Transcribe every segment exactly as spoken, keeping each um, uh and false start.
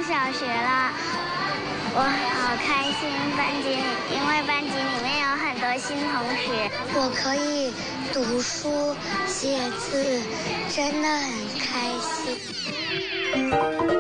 小学了，我好开心，班级因为班级里面有很多新同学， 我可以读书写字，真的很开心。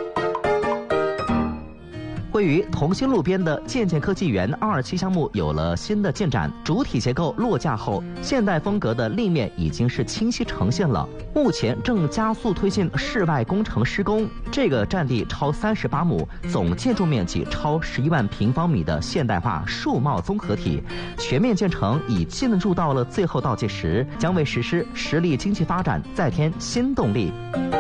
位于同心路边的健健科技园二期项目有了新的进展，主体结构落架后，现代风格的立面已经是清晰呈现了。目前正加速推进室外工程施工。这个占地超三十八亩、总建筑面积超十一万平方米的现代化数贸综合体，全面建成已进入到了最后倒计时，将为实施实力经济发展再添新动力。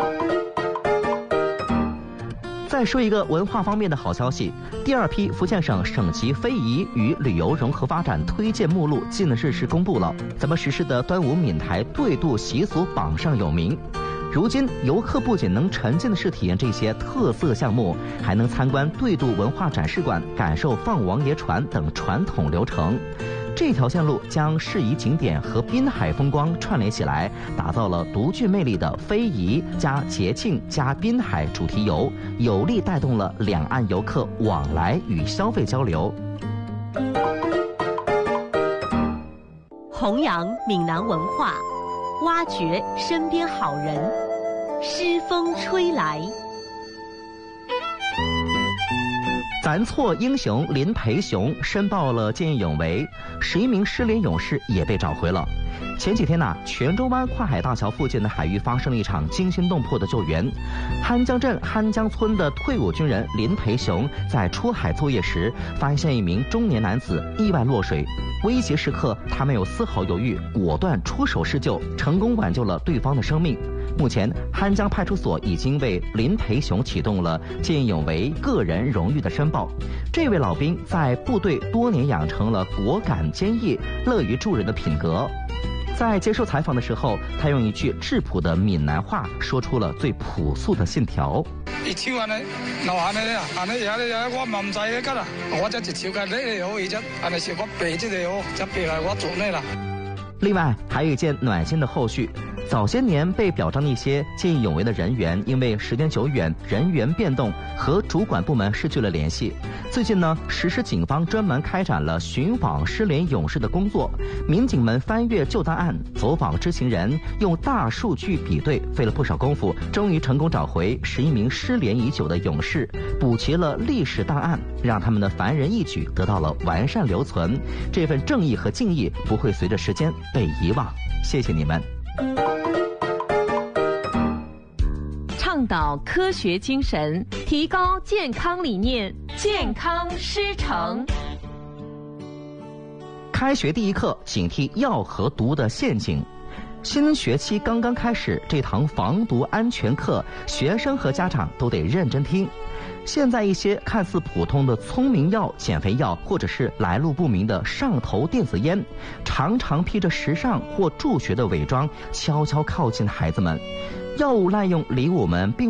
再说一个文化方面的好消息，第二批福建省省级非遗与旅游融合发展推荐目录近日是公布了。咱们实施的端午闽台对渡习俗榜上有名。如今游客不仅能沉浸的是体验这些特色项目，还能参观对渡文化展示馆，感受放王爷船等传统流程。这条线路将适宜景点和滨海风光串联起来，打造了独具魅力的非遗加节庆加滨海主题游，有力带动了两岸游客往来与消费交流。 弘扬闽南文化，挖掘身边好人，诗风吹来。 咱错英雄林培雄申报了见义勇为，十一名失联勇士也被找回了。前几天呢、啊，泉州湾跨海大桥附近的海域发生了一场惊心动魄的救援。酣江镇酣江村的退伍军人林培雄在出海作业时，发现一名中年男子意外落水，危急时刻他没有丝毫犹豫，果断出手施救，成功挽救了对方的生命。目前，酣江派出所已经为林培雄启动了见义勇为个人荣誉的申报。这位老兵在部队多年，养成了果敢坚毅、乐于助人的品格。在接受采访的时候，他用一句质朴的闽南话说出了最朴素的信条。 一手安尼，留安尼咧，安尼安尼我嘛唔知咧噶啦，我只一手甲你咧好，伊只安尼是我背即个好，只背来我做呢啦。 另外，还有一件暖心的后续。早些年被表彰的一些见义勇为的人员，因为时间久远，人员变动，和主管部门失去了联系。最近呢，实施警方专门开展了寻访失联勇士的工作，民警们翻阅旧档案，走访知情人，用大数据比对，费了不少功夫，终于成功找回十一名失联已久的勇士，补齐了历史档案，让他们的凡人义举得到了完善留存。这份正义和敬意不会随着时间被遗忘。谢谢你们。 倡导科学精神，提高健康理念，健康师承。 开学第一课，警惕药和毒的陷阱。新学期刚刚开始，这堂防毒安全课，学生和家长都得认真听。现在一些看似普通的聪明药、减肥药，或者是来路不明的上头电子烟，常常披着时尚或助学的伪装，悄悄靠近孩子们。药物滥用离我们并